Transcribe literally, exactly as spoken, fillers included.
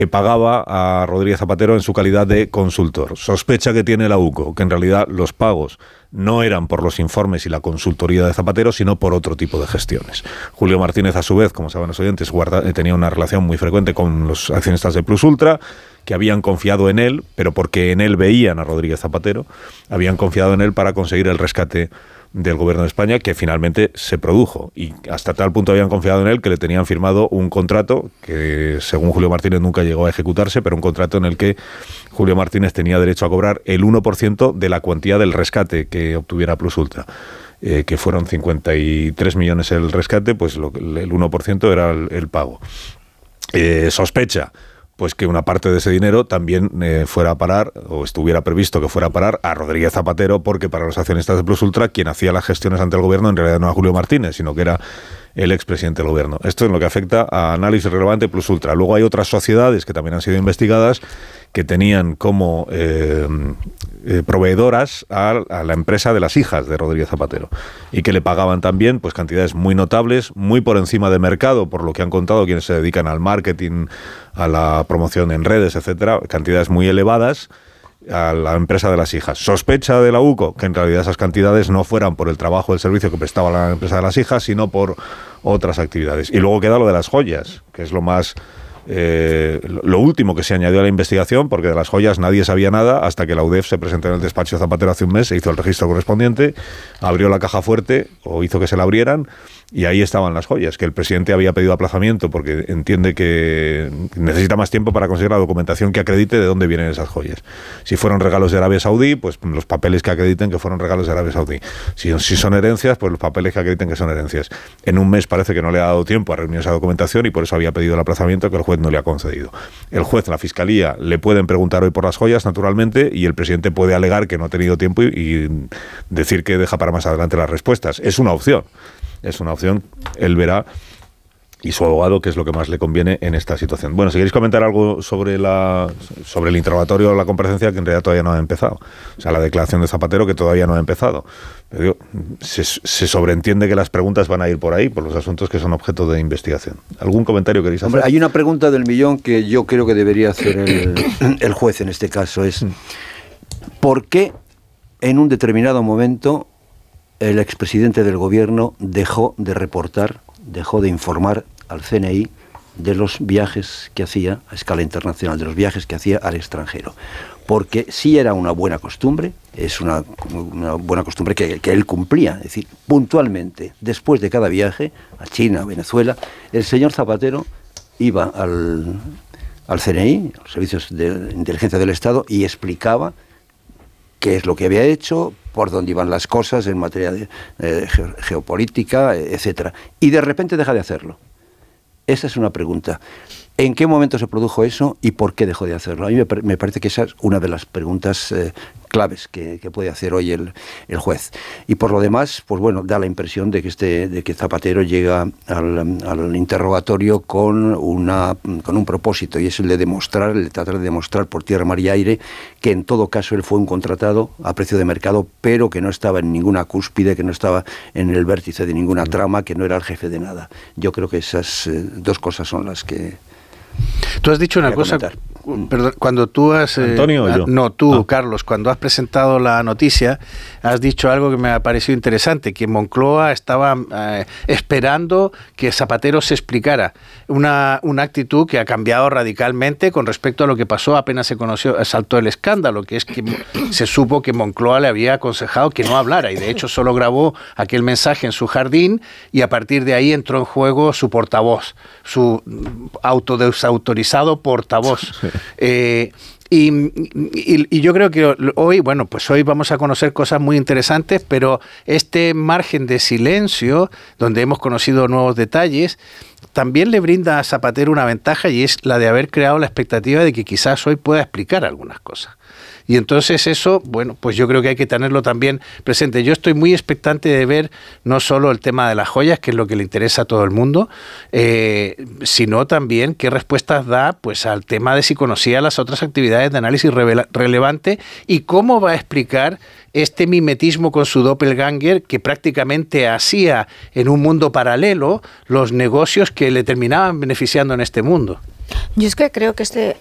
que pagaba a Rodríguez Zapatero en su calidad de consultor. Sospecha que tiene la U C O, que en realidad los pagos no eran por los informes y la consultoría de Zapatero, sino por otro tipo de gestiones. Julio Martínez, a su vez, como saben los oyentes, guarda, tenía una relación muy frecuente con los accionistas de Plus Ultra, que habían confiado en él, pero porque en él veían a Rodríguez Zapatero, habían confiado en él para conseguir el rescate del gobierno de España, que finalmente se produjo, y hasta tal punto habían confiado en él que le tenían firmado un contrato que, según Julio Martínez, nunca llegó a ejecutarse, pero un contrato en el que Julio Martínez tenía derecho a cobrar el uno por ciento de la cuantía del rescate que obtuviera Plus Ultra, eh, que fueron cincuenta y tres millones el rescate, pues lo, el uno por ciento era el, el pago. Eh, sospecha pues que una parte de ese dinero también eh, fuera a parar, o estuviera previsto que fuera a parar, a Rodríguez Zapatero, porque para los accionistas de Plus Ultra, quien hacía las gestiones ante el gobierno en realidad no era Julio Martínez, sino que era el expresidente del gobierno. Esto es lo que afecta a Análisis Relevante Plus Ultra. Luego hay otras sociedades que también han sido investigadas, que tenían como eh, eh, proveedoras a, a la empresa de las hijas de Rodríguez Zapatero, y que le pagaban también pues cantidades muy notables, muy por encima de mercado, por lo que han contado quienes se dedican al marketing, a la promoción en redes, etcétera, cantidades muy elevadas a la empresa de las hijas. Sospecha de la U C O que en realidad esas cantidades no fueran por el trabajo, el servicio que prestaba la empresa de las hijas, sino por otras actividades. Y luego queda lo de las joyas, que es lo más Eh, lo último que se añadió a la investigación, porque de las joyas nadie sabía nada hasta que la U D E F se presentó en el despacho de Zapatero hace un mes, se hizo el registro correspondiente, abrió la caja fuerte, o hizo que se la abrieran, y ahí estaban las joyas, que el presidente había pedido aplazamiento porque entiende que necesita más tiempo para conseguir la documentación que acredite de dónde vienen esas joyas. Si fueron regalos de Arabia Saudí, pues los papeles que acrediten que fueron regalos de Arabia Saudí. Si, si son herencias, pues los papeles que acrediten que son herencias. En un mes parece que no le ha dado tiempo a reunir esa documentación, y por eso había pedido el aplazamiento que el juez no le ha concedido. El juez, la fiscalía, le pueden preguntar hoy por las joyas, naturalmente, y el presidente puede alegar que no ha tenido tiempo y, y decir que deja para más adelante las respuestas. Es una opción. Es una opción, él verá, y su abogado, que es lo que más le conviene en esta situación. Bueno, si queréis comentar algo sobre la sobre el interrogatorio o la comparecencia, que en realidad todavía no ha empezado. O sea, la declaración de Zapatero, que todavía no ha empezado. Pero digo, se, se sobreentiende que las preguntas van a ir por ahí, por los asuntos que son objeto de investigación. ¿Algún comentario queréis hacer? Hombre, hay una pregunta del millón que yo creo que debería hacer el, el juez en este caso. Es, ¿por qué en un determinado momento el expresidente del gobierno dejó de reportar, dejó de informar al C N I de los viajes que hacía a escala internacional, de los viajes que hacía al extranjero? Porque sí era una buena costumbre, es una, una buena costumbre que, que él cumplía, es decir, puntualmente, después de cada viaje a China, a Venezuela, el señor Zapatero iba al, al C N I, a los servicios de inteligencia del Estado, y explicaba qué es lo que había hecho, por dónde iban las cosas en materia de eh, geopolítica, etcétera. Y de repente deja de hacerlo. Esa es una pregunta. ¿En qué momento se produjo eso y por qué dejó de hacerlo? A mí me, me parece que esa es una de las preguntas eh, claves que, que puede hacer hoy el, el juez. Y por lo demás, pues bueno, da la impresión de que este, de que Zapatero llega al, al interrogatorio con una con un propósito, y es el de demostrar, el de tratar de demostrar por tierra, mar y aire que en todo caso él fue un contratado a precio de mercado, pero que no estaba en ninguna cúspide, que no estaba en el vértice de ninguna trama, que no era el jefe de nada. Yo creo que esas eh, dos cosas son las que... Tú has dicho una cosa, perdón, cuando tú has... Eh, ¿Antonio o yo? No, tú, ah. Carlos, cuando has presentado la noticia, has dicho algo que me ha parecido interesante, que Moncloa estaba eh, esperando que Zapatero se explicara. Una, una actitud que ha cambiado radicalmente con respecto a lo que pasó apenas se conoció, saltó el escándalo, que es que se supo que Moncloa le había aconsejado que no hablara, y de hecho solo grabó aquel mensaje en su jardín, y a partir de ahí entró en juego su portavoz, su autodesautorizado portavoz. Sí. Eh, y, y, y yo creo que hoy, bueno, pues hoy vamos a conocer cosas muy interesantes, pero este margen de silencio, donde hemos conocido nuevos detalles, también le brinda a Zapatero una ventaja, y es la de haber creado la expectativa de que quizás hoy pueda explicar algunas cosas. Y entonces eso, bueno, pues yo creo que hay que tenerlo también presente. Yo estoy muy expectante de ver no solo el tema de las joyas, que es lo que le interesa a todo el mundo, eh, sino también qué respuestas da pues al tema de si conocía las otras actividades de análisis revela- relevante y cómo va a explicar este mimetismo con su doppelganger, que prácticamente hacía en un mundo paralelo los negocios que le terminaban beneficiando en este mundo. Yo es que creo que este